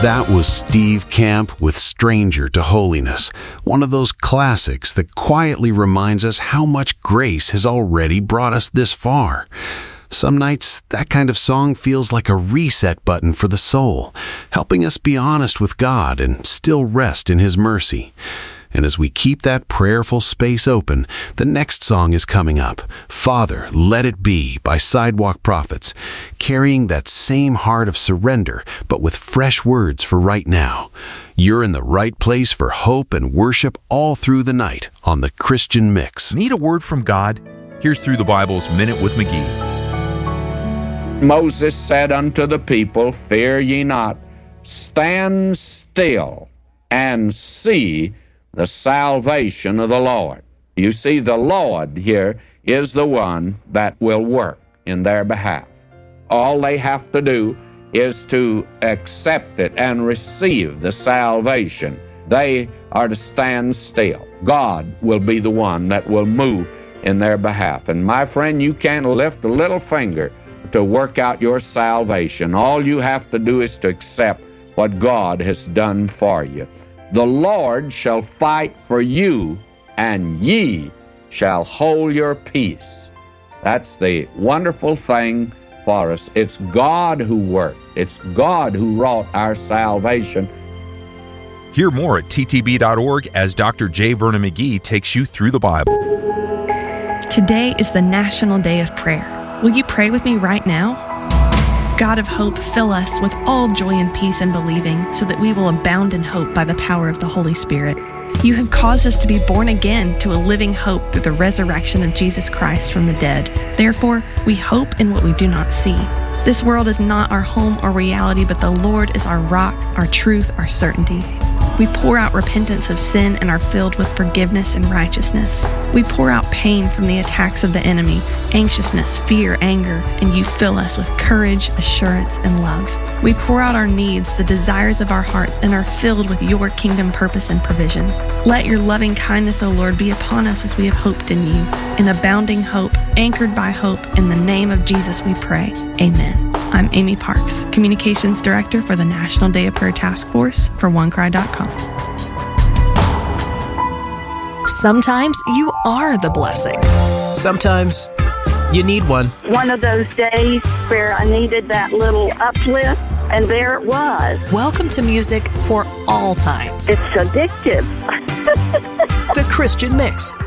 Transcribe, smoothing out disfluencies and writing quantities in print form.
That was Steve Camp with Stranger to Holiness, one of those classics that quietly reminds us how much grace has already brought us this far. Some nights, that kind of song feels like a reset button for the soul, helping us be honest with God and still rest in His mercy. And as we keep that prayerful space open, the next song is coming up, Father, Let It Be by Sidewalk Prophets, carrying that same heart of surrender, but with fresh words for right now. You're in the right place for hope and worship all through the night on the Christian Mix. Need a word from God? Here's Through the Bible's Minute with McGee. Moses said unto the people, Fear ye not, stand still and see the salvation of the Lord. You see, the Lord here is the one that will work in their behalf. All they have to do is to accept it and receive the salvation. They are to stand still. God will be the one that will move in their behalf. And my friend, you can't lift a little finger to work out your salvation. All you have to do is to accept what God has done for you. The Lord shall fight for you, and ye shall hold your peace. That's the wonderful thing for us. It's God who worked. It's God who wrought our salvation. Hear more at ttb.org as Dr. J. Vernon McGee takes you through the Bible. Today is the National Day of Prayer. Will you pray with me right now? God of hope, fill us with all joy and peace in believing, so that we will abound in hope by the power of the Holy Spirit. You have caused us to be born again to a living hope through the resurrection of Jesus Christ from the dead. Therefore, we hope in what we do not see. This world is not our home or reality, but the Lord is our rock, our truth, our certainty. We pour out repentance of sin and are filled with forgiveness and righteousness. We pour out pain from the attacks of the enemy, anxiousness, fear, anger, and you fill us with courage, assurance, and love. We pour out our needs, the desires of our hearts, and are filled with your kingdom purpose and provision. Let your loving kindness, O Lord, be upon us as we have hoped in you. In abounding hope, anchored by hope, in the name of Jesus we pray. Amen. I'm Amy Parks, Communications Director for the National Day of Prayer Task Force for OneCry.com. Sometimes you are the blessing. Sometimes you need one. One of those days where I needed that little uplift, and there it was. Welcome to music for all times. It's addictive. The Christian Mix